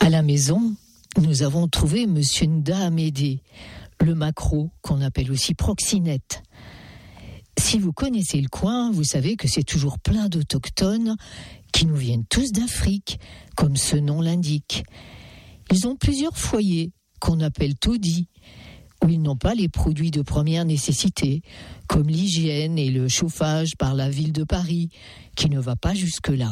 À la maison, nous avons trouvé Monsieur Nda Amédée, le maquereau, qu'on appelle aussi proxénète. Si vous connaissez le coin, vous savez que c'est toujours plein d'autochtones qui nous viennent tous d'Afrique, comme ce nom l'indique. Ils ont plusieurs foyers, qu'on appelle taudis, où ils n'ont pas les produits de première nécessité, comme l'hygiène et le chauffage par la ville de Paris, qui ne va pas jusque-là.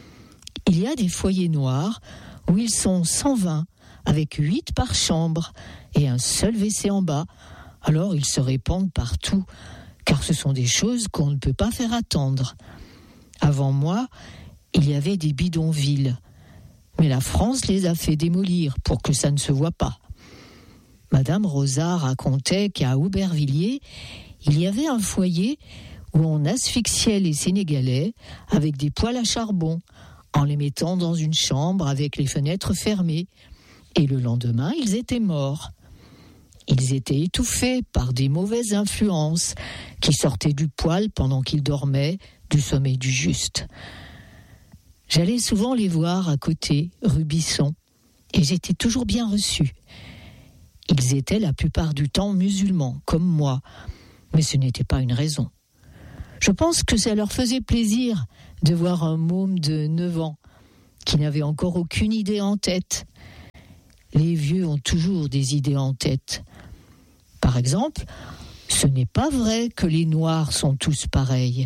Il y a des foyers noirs où ils sont 120, avec 8 par chambre et un seul WC en bas. Alors ils se répandent partout, car ce sont des choses qu'on ne peut pas faire attendre. Avant moi, il y avait des bidonvilles, mais la France les a fait démolir pour que ça ne se voit pas. Madame Rosa racontait qu'à Aubervilliers, il y avait un foyer où on asphyxiait les Sénégalais avec des poêles à charbon, en les mettant dans une chambre avec les fenêtres fermées. Et le lendemain, ils étaient morts. Ils étaient étouffés par des mauvaises influences qui sortaient du poêle pendant qu'ils dormaient du sommeil du juste. J'allais souvent les voir à côté, rue Bisson, et j'étais toujours bien reçue. Ils étaient la plupart du temps musulmans, comme moi, mais ce n'était pas une raison. Je pense que ça leur faisait plaisir de voir un môme de 9 ans qui n'avait encore aucune idée en tête. Les vieux ont toujours des idées en tête. Par exemple, ce n'est pas vrai que les Noirs sont tous pareils.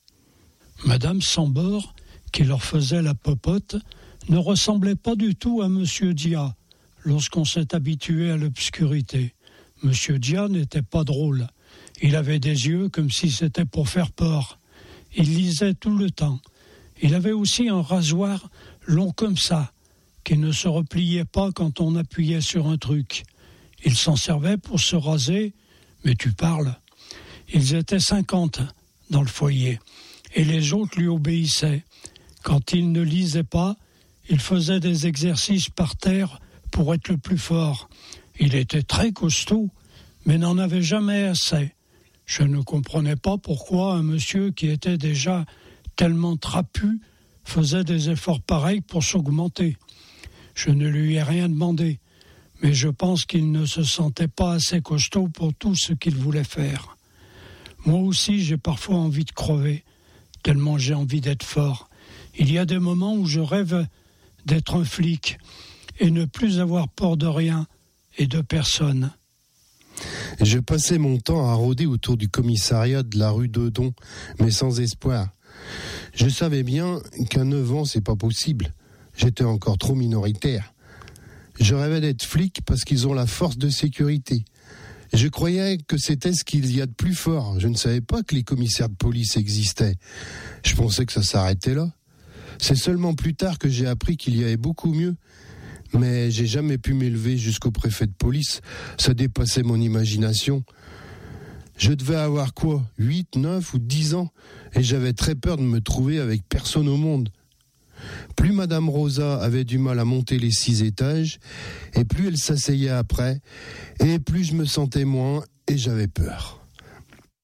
Madame Sambor, qui leur faisait la popote, ne ressemblait pas du tout à Monsieur Dia, lorsqu'on s'est habitué à l'obscurité. Monsieur Dia n'était pas drôle. Il avait des yeux comme si c'était pour faire peur. Il lisait tout le temps. Il avait aussi un rasoir long comme ça, qui ne se repliait pas quand on appuyait sur un truc. Il s'en servait pour se raser, mais tu parles. Ils étaient 50 dans le foyer, et les autres lui obéissaient. Quand il ne lisait pas, il faisait des exercices par terre pour être le plus fort. Il était très costaud, mais n'en avait jamais assez. Je ne comprenais pas pourquoi un monsieur qui était déjà tellement trapu faisait des efforts pareils pour s'augmenter. Je ne lui ai rien demandé, mais je pense qu'il ne se sentait pas assez costaud pour tout ce qu'il voulait faire. Moi aussi, j'ai parfois envie de crever, tellement j'ai envie d'être fort. Il y a des moments où je rêve d'être un flic et ne plus avoir peur de rien et de personne. Je passais mon temps à rôder autour du commissariat de la rue Dodon, mais sans espoir. Je savais bien qu'à 9 ans, c'est pas possible. J'étais encore trop minoritaire. Je rêvais d'être flic parce qu'ils ont la force de sécurité. Je croyais que c'était ce qu'il y a de plus fort. Je ne savais pas que les commissaires de police existaient. Je pensais que ça s'arrêtait là. C'est seulement plus tard que j'ai appris qu'il y avait beaucoup mieux. Mais j'ai jamais pu m'élever jusqu'au préfet de police. Ça dépassait mon imagination. Je devais avoir 8, 9 ou 10 ans, et j'avais très peur de me trouver avec personne au monde. Plus Madame Rosa avait du mal à monter les 6 étages, et plus elle s'asseyait après, et plus je me sentais moins, et j'avais peur.